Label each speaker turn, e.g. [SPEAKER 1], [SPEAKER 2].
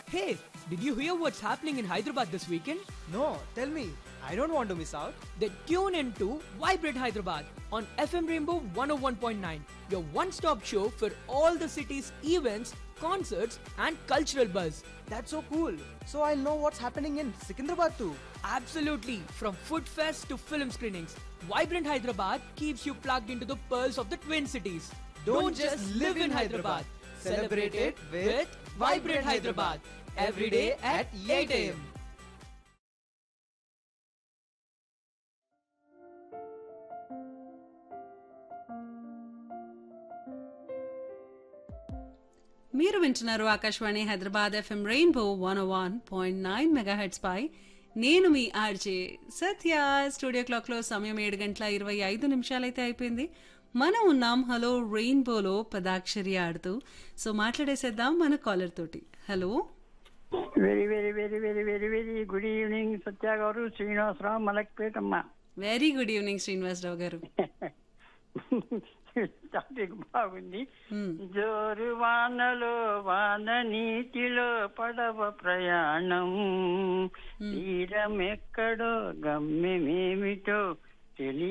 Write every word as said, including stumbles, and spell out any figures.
[SPEAKER 1] Hey, did you hear what's happening in Hyderabad this weekend?
[SPEAKER 2] No, tell me. I don't want to miss out.
[SPEAKER 1] Then tune in to Vibrate Hyderabad on F M Rainbow one oh one point nine, your one-stop show for all the city's events, concerts and cultural buzz.
[SPEAKER 2] That's so cool. So I'll know what's happening in Secunderabad too.
[SPEAKER 1] Absolutely, from food fest to film screenings, Vibrant Hyderabad keeps you plugged into the pearls of the Twin Cities.
[SPEAKER 2] Don't just live in Hyderabad. Celebrate it with Vibrant Hyderabad. Every day at eight a m
[SPEAKER 3] మీరు వింటున్నారు Akashvani Hyderabad FM rainbow one one point nine megahertz పై నేను మీ RJ సత్య. Studio clock లో సమయం ఏడు గంటల ఇరవై ఐదు నిమిషాలైతే అయిపోయింది. మనం ఉన్నాం హలో రెయిన్బోలో పదాక్షరి ఆడుతూ. సో మాట్లాడేసేద్దాం మన కాలర్ తోటి. Hello,
[SPEAKER 4] very very very very very very good evening సత్య గారు. Srinivasarao మలక్పేటమ్మ.
[SPEAKER 3] Very good evening Srinivasarao గారు.
[SPEAKER 4] టాపిక్ బాగుంది. జోరు వానలో వాన నీటిలో పడవ ప్రయాణం, తీరం ఎక్కడో గమ్యమేమిటో తెలియ